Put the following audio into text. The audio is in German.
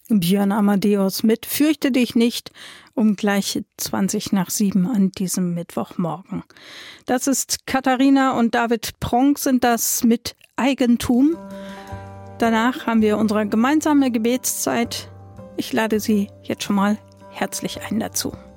Björn Amadeus mit Fürchte dich nicht um gleich 7:20 an diesem Mittwochmorgen. Das ist Katharina und David Pronk sind das mit Eigentum. Danach haben wir unsere gemeinsame Gebetszeit. Ich lade Sie jetzt schon mal herzlich ein dazu.